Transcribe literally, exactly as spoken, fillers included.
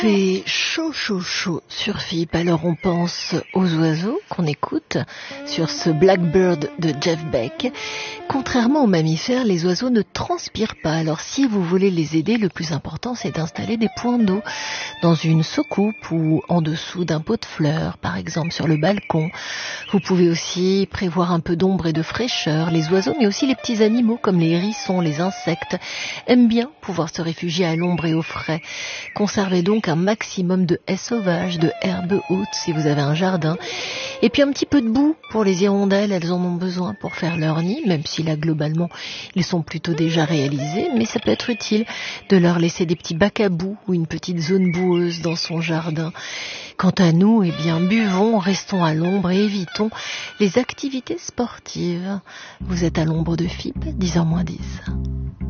fait chaud, chaud, chaud sur F I P, alors on pense aux oiseaux qu'on écoute sur ce Blackbird de Jeff Beck. Contrairement aux mammifères, les oiseaux ne transpirent pas, alors si vous voulez les aider, le plus important c'est d'installer des points d'eau dans une soucoupe ou en dessous d'un pot de fleurs, par exemple sur le balcon. Vous pouvez aussi prévoir un peu d'ombre et de fraîcheur. Les oiseaux, mais aussi les petits animaux comme les hérissons, les insectes, aiment bien pouvoir se réfugier à l'ombre et au frais. Conservez donc un maximum de haies sauvages, de herbes hautes si vous avez un jardin. Et puis un petit peu de boue pour les hirondelles, elles en ont besoin pour faire leur nid, même si là globalement ils sont plutôt déjà réalisés, mais ça peut être utile de leur laisser des petits bacs à boue ou une petite zone boueuse dans son jardin. Quant à nous, eh bien buvons, restons à l'ombre et évitons les activités sportives. Vous êtes à l'ombre de F I P, dix heures moins dix.